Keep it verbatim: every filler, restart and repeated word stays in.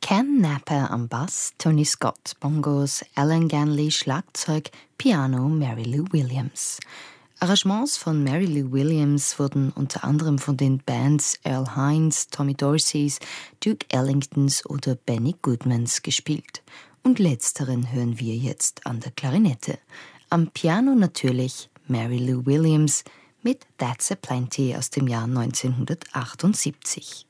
Ken Napper am Bass, Tony Scott Bongos, Alan Ganley Schlagzeug, Piano Mary Lou Williams. Arrangements von Mary Lou Williams wurden unter anderem von den Bands Earl Hines, Tommy Dorseys, Duke Ellingtons oder Benny Goodmans gespielt. Und letzteren hören wir jetzt an der Klarinette. Am Piano natürlich Mary Lou Williams mit That's a Plenty aus dem Jahr neunzehnhundertachtundsiebzig.